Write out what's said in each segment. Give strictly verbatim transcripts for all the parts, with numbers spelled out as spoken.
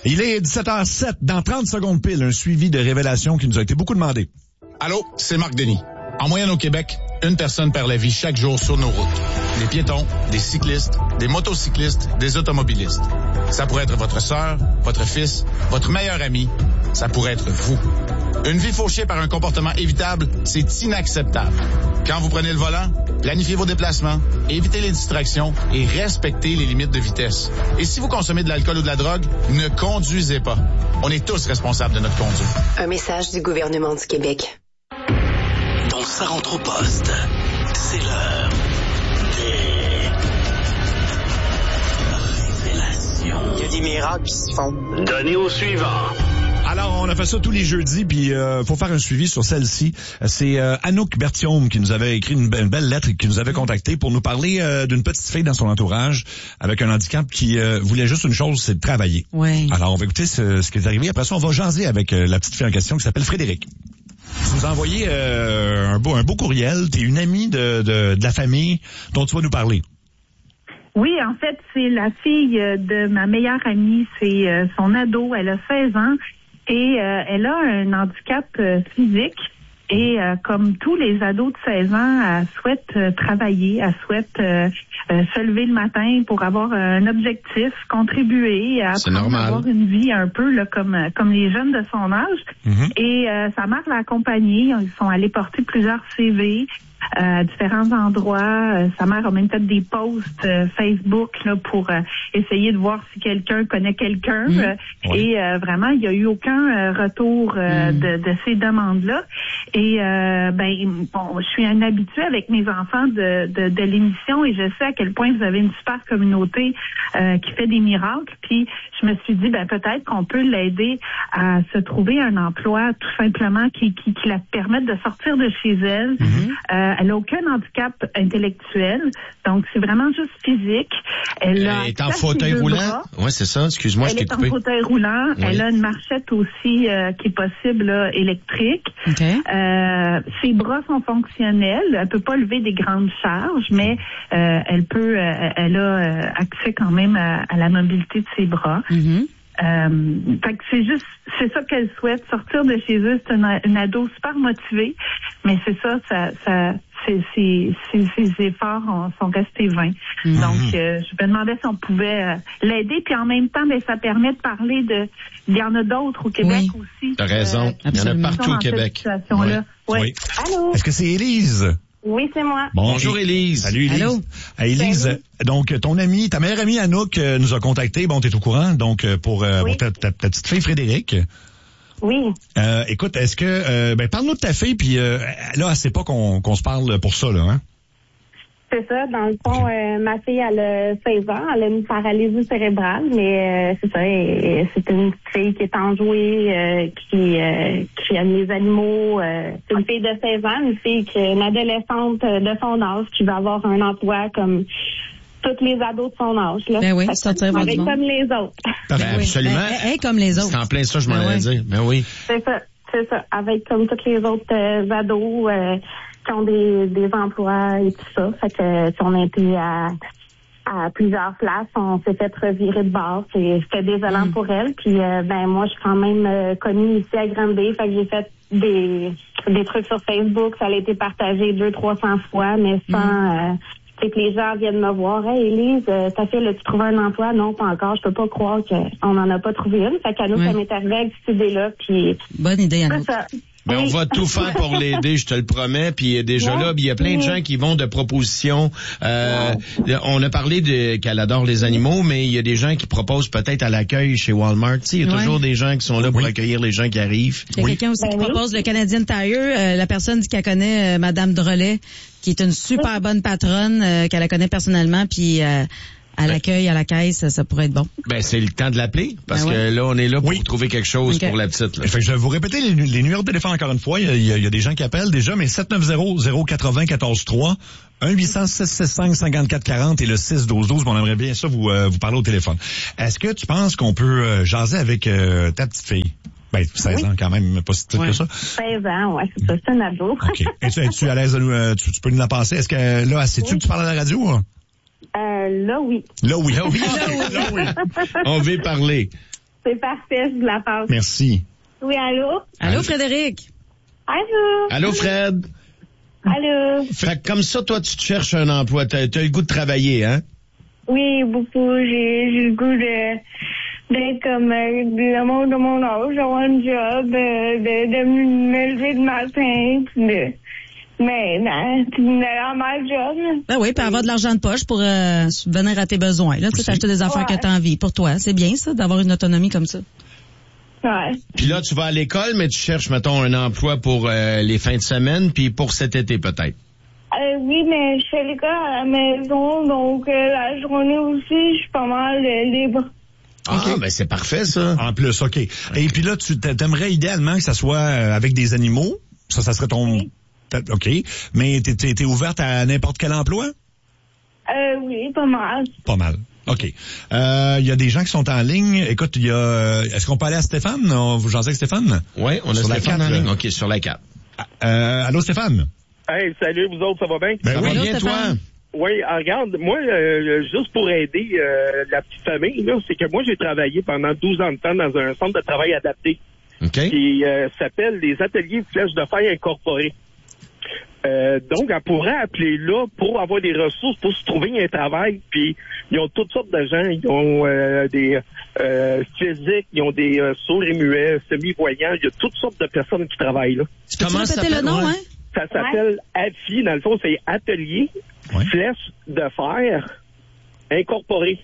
Il est dix-sept heures sept. Dans trente secondes pile, un suivi de révélations qui nous a été beaucoup demandé. Allô, c'est Marc Denis. En moyenne au Québec, une personne perd la vie chaque jour sur nos routes. Des piétons, des cyclistes, des motocyclistes, des automobilistes. Ça pourrait être votre sœur, votre fils, votre meilleur ami. Ça pourrait être vous. Une vie fauchée par un comportement évitable, c'est inacceptable. Quand vous prenez le volant, planifiez vos déplacements, évitez les distractions et respectez les limites de vitesse. Et si vous consommez de l'alcool ou de la drogue, ne conduisez pas. On est tous responsables de notre conduite. Un message du gouvernement du Québec. Donc ça rentre au poste. C'est l'heure des révélations. Il y a des miracles qui se font. Donnez au suivant. Alors, on a fait ça tous les jeudis, puis euh, faut faire un suivi sur celle-ci. C'est euh, Anouk Berthiaume qui nous avait écrit une, be- une belle lettre et qui nous avait contacté pour nous parler euh, d'une petite fille dans son entourage avec un handicap qui euh, voulait juste une chose, c'est de travailler. Oui. Alors, on va écouter ce, ce qui est arrivé. Après ça, on va jaser avec euh, la petite fille en question qui s'appelle Frédéric. Tu nous as envoyé euh, un, beau, un beau courriel. Tu es une amie de, de, de la famille dont tu vas nous parler. Oui, en fait, c'est la fille de ma meilleure amie. C'est euh, son ado. Elle a seize ans. Et euh, elle a un handicap euh, physique et euh, comme tous les ados de seize ans, elle souhaite euh, travailler, elle souhaite euh, euh, se lever le matin pour avoir un objectif, contribuer, à avoir une vie un peu là, comme comme les jeunes de son âge. Mm-hmm. Et euh, sa mère l'a accompagnée, ils sont allés porter plusieurs C V. Euh, à différents endroits. Euh, sa mère a même fait des posts euh, Facebook là, pour euh, essayer de voir si quelqu'un connaît quelqu'un. Mmh. Euh, ouais. Et euh, vraiment, il n'y a eu aucun euh, retour euh, mmh. de, de ces demandes-là. Et euh, ben, bon, je suis un habitué avec mes enfants de, de, de l'émission et je sais à quel point vous avez une super communauté euh, qui fait des miracles. Puis je me suis dit, ben peut-être qu'on peut l'aider à se trouver un emploi tout simplement qui, qui, qui la permette de sortir de chez elle. Mmh. Euh, Elle n'a aucun handicap intellectuel, donc c'est vraiment juste physique. Elle, elle est en fauteuil roulant. Oui, c'est ça. Excuse-moi, je t'ai coupé. Elle est en fauteuil roulant. Oui. Elle a une marchette aussi euh, qui est possible là, électrique. Okay. Euh, ses bras sont fonctionnels. Elle peut pas lever des grandes charges, mais euh, elle peut. Euh, elle a euh, accès quand même à, à la mobilité de ses bras. Mm-hmm. Euh, fait que c'est juste, c'est ça qu'elle souhaite, sortir de chez eux. C'est une, une ado super motivée, mais c'est ça, ça, ça, c'est, c'est, c'est, ses efforts ont, sont restés vains. Mmh. Donc, euh, je me demandais si on pouvait euh, l'aider, puis en même temps, ben, ça permet de parler de, il y en a d'autres au Québec oui. aussi. T'as raison, euh, il y en a partout au Québec. Oui. Ouais. Oui. Allô? Est-ce que c'est Élise? Oui, c'est moi. Bon, bonjour Élise. Salut Élise. Allô. Élise, Salut. donc ton amie, ta meilleure amie Anouk euh, nous a contacté, bon, t'es au courant, donc euh, pour, euh, oui. pour ta, ta, ta petite fille Frédéric. Oui. Euh, écoute, est-ce que, euh, ben parle-nous de ta fille, puis euh, là, elle sait pas qu'on, qu'on se parle pour ça, là, hein? C'est ça. Dans le fond, euh, ma fille, elle a seize ans. Elle a une paralysie cérébrale, mais euh, c'est ça. Et, c'est une fille qui est enjouée, euh, qui, euh, qui aime les animaux. Euh, c'est une fille de seize ans, une fille qui est une adolescente de son âge, qui va avoir un emploi comme tous les ados de son âge. Là. Ben oui, sortir avec comme les autres. Ben, ben, absolument. Ben, hey, comme les autres. C'est en plein ça, je m'en ben allais ouais. dire. Ben oui. C'est ça. C'est ça. Avec comme tous les autres euh, ados. Euh, qui ont des, des emplois et tout ça. Fait que, si on a été à, à plusieurs places, on s'est fait revirer de bord. C'était désolant mm. pour elle. Puis, euh, ben, moi, je suis quand même euh, connue ici à Granby. Fait que j'ai fait des, des trucs sur Facebook. Ça a été partagé deux, trois cents fois, mais sans, mm. euh, c'est que les gens viennent me voir. Hey, Élise, euh, ta fille, as-tu trouvé un emploi? Non, pas encore. Je peux pas croire qu'on n'en a pas trouvé une. Fait qu'à nous, ouais. ça m'est arrivé avec cette idée-là. Puis, bonne idée, Anna. Mais on va tout faire pour l'aider, je te le promets. Puis déjà ouais. là, il y a plein de gens qui vont de propositions. Euh, ouais. On a parlé de qu'elle adore les animaux, mais il y a des gens qui proposent peut-être à l'accueil chez Walmart. Tu sais, il y a ouais. toujours des gens qui sont là pour oui. accueillir les gens qui arrivent. Il y a oui. quelqu'un aussi ben qui oui. propose le Canadian Tire. Euh, la personne dit qu'elle connaît euh, Madame Drolet, qui est une super bonne patronne, euh, qu'elle la connaît personnellement, puis euh, à l'accueil, à la caisse, ça, ça pourrait être bon. Ben, c'est le temps de l'appeler, parce ben ouais. que là, on est là pour oui. trouver quelque chose okay. pour la petite. Là. Fait que je vais vous répéter les, les numéros de téléphone encore une fois. Il y a, il y a des gens qui appellent déjà, mais sept neuf zéro zéro quatre zéro un quatre trois, un huit cents six six cinq cinquante-quatre quarante et le six douze douze. On aimerait bien ça vous, euh, vous parler au téléphone. Est-ce que tu penses qu'on peut euh, jaser avec euh, ta petite fille? Ben, seize oui. ans quand même, pas si petit ouais. que ça. seize ans, ouais, c'est ça, c'est un ado. OK. Es-tu, es-tu à l'aise de nous, euh, tu, tu peux nous en passer? Est-ce que là, sais-tu oui. que tu parles à la radio? Hein? Euh, là, oui. Là, oui. Là, oui. Là, oui. On veut parler. C'est parfait, je la passe. Merci. Oui, allô? Allô, Frédéric? Allô? Allô, Fred? Allô? Fait que comme ça, toi, tu te cherches un emploi. T'as, t'as le goût de travailler, hein? Oui, beaucoup. J'ai, j'ai le goût de, d'être comme euh, le monde de mon âge, d'avoir un job, euh, de, de me lever le matin, puis de... Mais non, tu me donnes un job. Ben oui, puis avoir de l'argent de poche pour euh, subvenir à tes besoins. Là, tu sais, t'acheter des affaires Ouais. que t'as envie. Pour toi, c'est bien ça, d'avoir une autonomie comme ça. Ouais. Puis là, tu vas à l'école, mais tu cherches, mettons, un emploi pour euh, les fins de semaine, puis pour cet été, peut-être. Euh, oui, mais je fais l'école à la maison, donc euh, la journée aussi, je suis pas mal euh, libre. Ah, ben c'est parfait, ça. En plus, OK. Et puis là, tu t'a- t'aimerais idéalement que ça soit euh, avec des animaux. Ça, ça serait ton... Oui. ta- OK. Mais t'es, t'es, t'es ouverte à n'importe quel emploi? Euh, oui, pas mal. Pas mal. OK. Il euh, y a des gens qui sont en ligne. Écoute, il y a... Est-ce qu'on peut aller à Stéphane? On, j'en sais avec Stéphane? Oui, on a Sur la Stéphane quatre, en ligne. là. OK, sur la carte. Euh, allô, Stéphane? Hey, salut, vous autres, ça va bien? Ben Ça oui. va Allô, bien, toi? Stéphane? Oui, ah, regarde, moi, euh, juste pour aider euh, la petite famille, là, c'est que moi, j'ai travaillé pendant douze ans de temps dans un centre de travail adapté OK. qui euh, s'appelle les Ateliers Flèches de Fer Incorporés. Euh, donc, elle pourrait appeler là pour avoir des ressources, pour se trouver un travail. Puis, ils ont toutes sortes de gens. Ils ont euh, des euh, physiques, ils ont des euh, sourds et muets, semi-voyants. Il y a toutes sortes de personnes qui travaillent là. Tu peux Comment ça répéter le s'appelle, nom, ouais? hein? Ça s'appelle A F I. Dans le fond, c'est Atelier Ouais. Flèches de Fer Incorporés.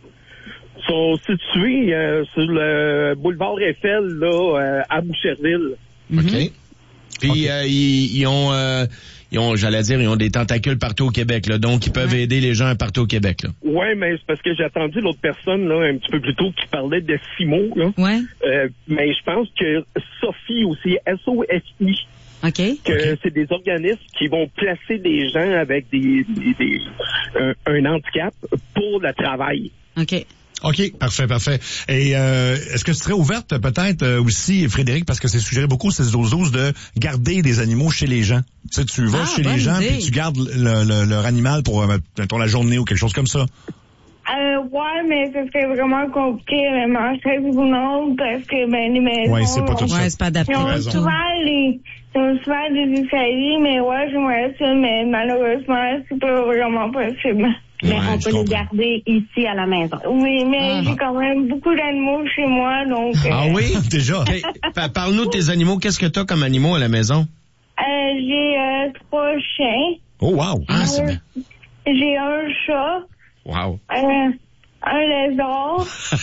Ils sont situés euh, sur le boulevard Eiffel, là, euh, à Boucherville. OK. Puis, OK. euh, ils, ils ont... Euh, ils ont, j'allais dire, ils ont des tentacules partout au Québec, là, donc ils peuvent Ouais. aider les gens partout au Québec, là. Ouais, mais c'est parce que j'ai attendu l'autre personne, là, un petit peu plus tôt, qui parlait de Simo, là. Ouais. Euh, mais je pense que Sophie aussi, S O F I, OK. que c'est des organismes qui vont placer des gens avec des, des, des un, un handicap pour le travail. OK. OK, parfait, parfait. Et euh, est-ce que tu serais ouverte peut-être euh, aussi, Frédéric, parce que c'est suggéré beaucoup ces doses de garder des animaux chez les gens. Tu sais, tu vas Ah, chez bonne les gens idée. puis tu gardes le, le- leur animal pour euh, mettons, la journée ou quelque chose comme ça. Euh, ouais, mais ça serait vraiment compliqué, vraiment, très du monde, parce que, ben, les maisons... Ouais, c'est pas tout ça. Ouais, c'est pas adapté. Ils ont raison. souvent les, ils ont souvent des escaliers, mais ouais, j'aimerais ça, mais malheureusement, c'est pas vraiment possible. Mais Ouais, on je peut les comprends. garder ici à la maison. Oui, mais Ah. j'ai quand même beaucoup d'animaux chez moi, donc... euh, Ah oui? Déjà. Hey, pa- parle-nous de tes animaux. Qu'est-ce que t'as comme animaux à la maison? euh, j'ai euh, trois chiens, Oh, wow. Ah, c'est bien. j'ai un chat, Wow. euh, un lézard,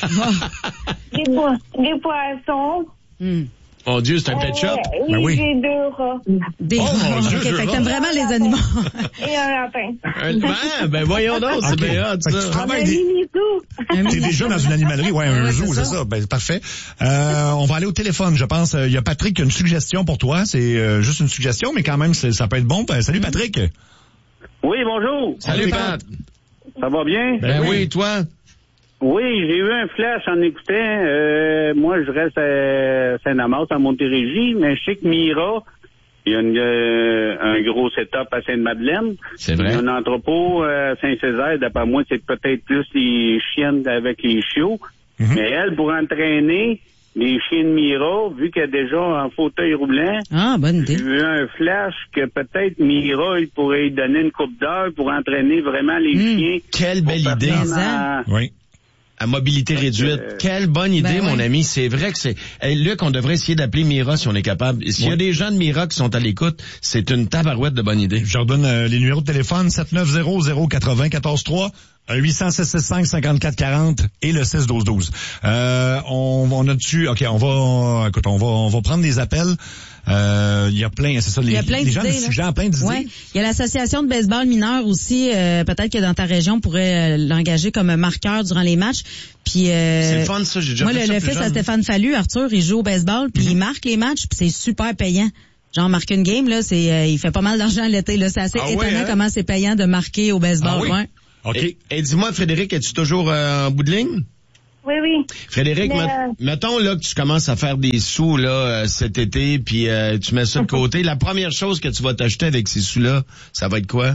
des, po- des poissons, Hmm. Mon Dieu, c'est un pet shop. euh, Ben oui. j'ai deux rats Des... Oh, mon Dieu, OK, je fait que vois. t'aimes vraiment les animaux. et un lapin. Un ben, ben voyons donc, c'est OK. bien hot, Fait que tu ça. travailles Un des... mini-zoo. T'es déjà dans une animalerie, ouais, un Ouais, zoo, c'est c'est ça. ça. Ben, parfait. Euh, on va aller au téléphone, je pense. Il y a Patrick qui a une suggestion pour toi. C'est euh, juste une suggestion, mais quand même, c'est- ça peut être bon. Ben, salut, Patrick. Oui, bonjour. Salut, Pat. Ça va bien? Ben oui, toi? Oui, j'ai eu un flash en écoutant. Euh, moi, je reste à Saint-Damas, à Montérégie, mais je sais que Mira, il y a une, euh, un gros setup à Sainte-Madeleine. C'est Il y vrai. a un entrepôt à Saint-Césaire. D'après moi, c'est peut-être plus les chiennes avec les chiots. Mhm. Mais elle, pour entraîner les chiens de Mira, vu qu'elle est déjà en fauteuil roulant, Ah, bonne j'ai idée. eu un flash que peut-être Mira, il pourrait lui donner une coupe d'heure pour entraîner vraiment les Mm. chiens. Quelle belle Pour idée. personnes Mais à- Oui. À mobilité réduite. euh, Quelle bonne idée, Ben mon ouais. ami. C'est vrai que c'est... Hey, Luc, on devrait essayer d'appeler Mira si on est capable. S'il y a Ouais. des gens de Mira qui sont à l'écoute, c'est une tabarouette de bonne idée. Je redonne euh, les numéros de téléphone sept neuf zéro zéro quatre-vingts quatorze trois, un huit cents six six cinq cinquante-quatre quarante et le six douze douze. Euh, on, on a dessus, ok, on va, écoute, on va, on va prendre des appels. Euh, Il y a plein, c'est ça, les, Il y a plein les gens d'idées, nous là. suggèrent plein d'idées. Ouais. Il y a l'association de baseball mineur aussi. euh, peut-être que dans ta région, on pourrait euh, l'engager comme un marqueur durant les matchs. Puis euh, C'est le fun, ça. J'ai déjà moi, fait le, ça le plus fils à jeune. Stéphane Fallu, Arthur, il joue au baseball, puis il marque les matchs, puis c'est super payant. Genre marquer une game là, c'est euh, il fait pas mal d'argent l'été là. C'est assez Ah ouais, étonnant hein? comment c'est payant de marquer au baseball. Ah oui? Ouais. Ok. Et, et dis-moi, Frédéric, es-tu toujours euh, en bout de ligne? Oui, oui. Frédéric, Mais, met- euh, mettons là que tu commences à faire des sous là euh, cet été, puis euh, tu mets ça de côté. La première chose que tu vas t'acheter avec ces sous-là, ça va être quoi?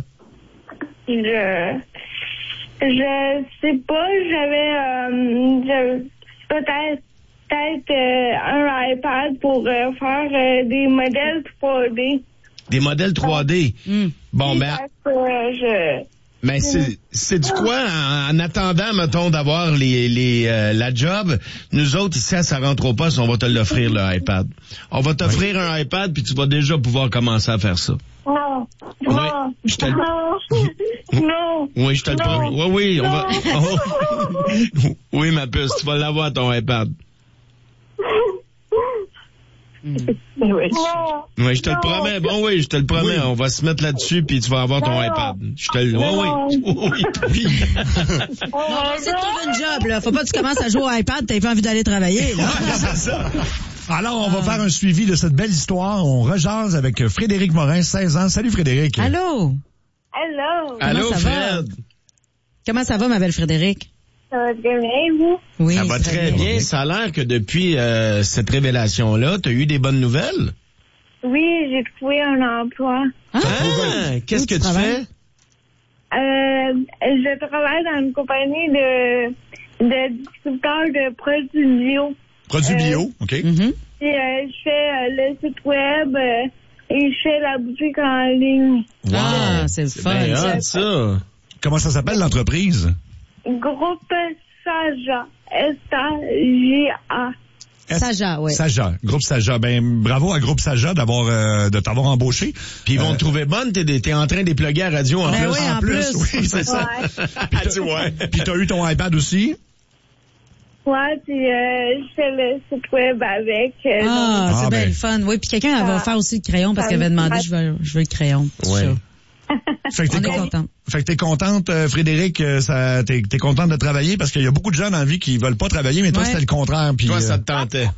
Je, je sais pas, j'avais, euh, je- peut-être peut-être euh, un iPad pour euh, faire euh, des modèles trois D. Des modèles trois D. Mm. Bon, Puis, ben, parce que, euh, je... mais c'est, c'est du quoi, en, en attendant, mettons, d'avoir les, les, euh, la job, nous autres, ici, à Ça rentre au poste, on va te l'offrir, le iPad. On va t'offrir oui. un iPad, puis tu vas déjà pouvoir commencer à faire ça. Non. Oui, Non. je te le... Non. Non. Oui, je te le promets. Oui, oui, on va... Oh. Oui, ma puce, tu vas l'avoir, ton iPad. Mm. Oui. Oui, je te non. le promets. Bon, oui, je te le promets. Oui. On va se mettre là-dessus, puis tu vas avoir ton non. iPad. Je te le... Oui, oui. Oui, oui. Oh, non, c'est de trouver une job, là. Faut pas que tu commences à jouer au iPad, t'as pas envie d'aller travailler, là. C'est ça. Alors, on va faire un suivi de cette belle histoire. On rejase avec Frédéric Morin, seize ans. Salut, Frédéric. Allô? Allô? Allô, Fred? Comment ça va, ma belle Frédéric? Ça va très bien, vous? Oui. Ça va très bien. bien. Ça a l'air que depuis euh, cette révélation-là, tu as eu des bonnes nouvelles? Oui, j'ai trouvé un emploi. Ah! ah Qu'est-ce que tu travailles? fais? Euh, je travaille dans une compagnie de, de distributeurs de produits bio. Produits euh, bio, OK. Mm-hmm. Puis, euh, je fais euh, le site web euh, et je fais la boutique en ligne. Wow, ah, c'est le fun. C'est bien, ça. Comment ça s'appelle, l'entreprise? Groupe Saja. S A J A. Saja, oui. Saja, Groupe Saja. Ben, bravo à Groupe Saja d'avoir euh, de t'avoir embauché. Puis ils vont euh, te trouver bonne, t'es, t'es en train d'épluguer à la radio en ben plus. Oui, en, en plus. plus. Oui, c'est ça. Puis t'as, ouais. Puis t'as eu ton iPad aussi? Ouais, puis euh, je fais le site web avec. Euh, ah, donc... c'est ah, bien ben. le fun. Oui, puis quelqu'un elle va faire aussi le crayon parce qu'elle avait demandé, je veux, je veux le crayon. Oui. Fait que t'es content. Fait que t'es contente, euh, Frédéric, euh, ça, t'es, t'es contente de travailler parce qu'il y a beaucoup de gens dans la vie qui veulent pas travailler, mais toi, ouais. c'était le contraire. Puis, toi, euh... ça te tentait.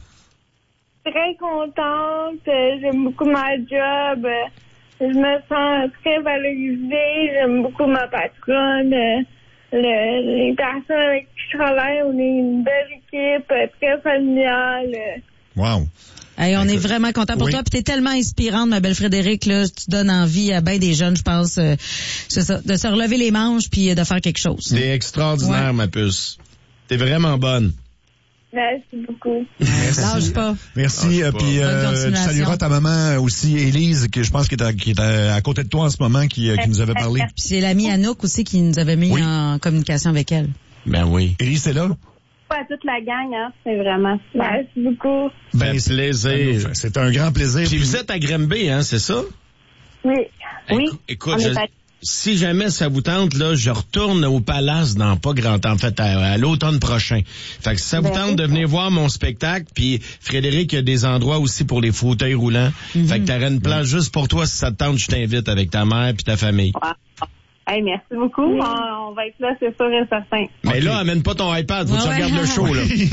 Très contente. Euh, j'aime beaucoup ma job. Euh, je me sens très valorisée. J'aime beaucoup ma patronne. Euh, le, les personnes avec qui je travaille, on est une belle équipe, euh, très familiale. Euh. Wow. Hey, on Écoute, est vraiment content pour oui. toi. Puis t'es tellement inspirante, ma belle Frédéric. Là, tu donnes envie à bien des jeunes, je pense, euh, c'est ça, de se relever les manches puis de faire quelque chose. T'es extraordinaire, ouais. ma puce. T'es vraiment bonne. Merci beaucoup. Merci. Lâche pas. Merci. Euh, puis euh, tu salueras ta maman aussi, Élise, qui je pense qui est, à, qui est à, à côté de toi en ce moment, qui, euh, qui nous avait parlé. Puis c'est l'amie Anouk aussi qui nous avait mis oui. en communication avec elle. Ben oui. Élise, c'est là? À toute la gang, hein, c'est vraiment. Merci beaucoup. Ben, ben plaisir. C'est un grand plaisir. Puis vous êtes à Granby, hein, c'est ça? Oui. Oui. Écoute, je, si jamais ça vous tente, là, je retourne au Palace dans pas grand temps, en fait, à, à l'automne prochain. Fait que si ça vous tente de venir voir mon spectacle, puis Frédéric, il y a des endroits aussi pour les fauteuils roulants. Mm-hmm. Fait que t'aurais une place juste pour toi, si ça te tente, je t'invite avec ta mère puis ta famille. Wow. Hey, merci beaucoup. Oui. On, on va être là, c'est sûr et certain. Mais okay. là, amène pas ton iPad, faut que ouais, tu regardes ouais. le show,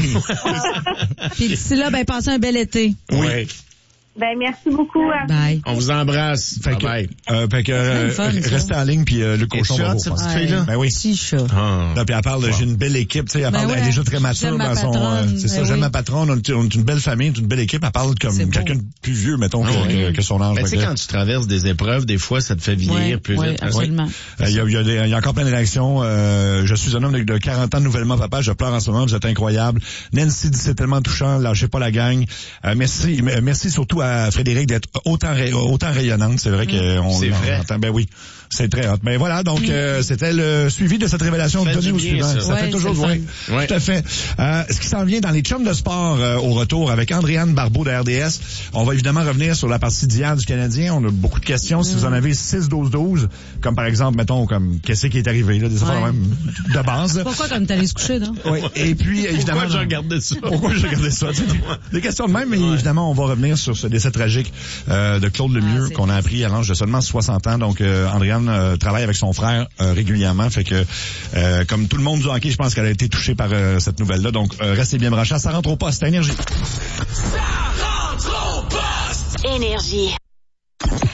là. Puis d'ici là, ben, passez un bel été. Oui. oui. Ben, merci beaucoup. Bye. On vous embrasse. Fait que, bye. Euh, fait que, euh, fun, restez en ligne, puis euh, le cochon va vous cette petite fille-là? Ben oui. Si, chat. Ah. Là, puis elle parle, j'ai une belle équipe, tu sais, elle ben parle, ouais. elle est déjà très mature dans son, euh, c'est ben ça, oui. j'aime ma patronne, on est, on est une belle famille, une belle équipe, elle parle comme c'est quelqu'un beau. de plus vieux, mettons, ah, que, oui. que, que son âge. Mais tu sais, quand tu traverses des épreuves, des fois, ça te fait vieillir ouais, plus ouais, vite. Absolument. Il y, a, y, a des, y a encore plein de réactions. Euh, je suis un homme de, de quarante ans, nouvellement papa, je pleure en ce moment, vous êtes incroyable. Nancy dit c'est tellement touchant, lâchez pas la gang. Euh, merci, merci surtout à Frédéric d'être autant autant rayonnante, c'est vrai que on, c'est vrai. on entend. Ben oui, c'est très hot. Ben voilà, donc euh, c'était le suivi de cette révélation donnée au suivant. Ça, ça ouais, fait toujours oui, ouais. Tout à fait. Euh, ce qui s'en vient dans les chums de sport euh, au retour avec Andréane Barbeau de R D S. On va évidemment revenir sur la partie d'hier du Canadien. On a beaucoup de questions. Mm. Si vous en avez six douze douze, comme par exemple, mettons, comme qu'est-ce qui est arrivé là, des affaires ouais. même de base. Pourquoi comme t'allais se coucher, non? Oui. Et puis évidemment, pourquoi je regardais ça? Pourquoi je regardais ça? Des questions de même, mais ouais. évidemment, on va revenir sur ce décès tragique euh, de Claude Lemieux ah, qu'on a appris à l'âge de seulement soixante ans. Donc, euh, Andréane euh, travaille avec son frère euh, régulièrement. Fait que, euh, comme tout le monde du hockey, je pense qu'elle a été touchée par euh, cette nouvelle-là. Donc, euh, restez bien branchés. Ça rentre au poste. Énergie. Ça rentre au poste. Énergie.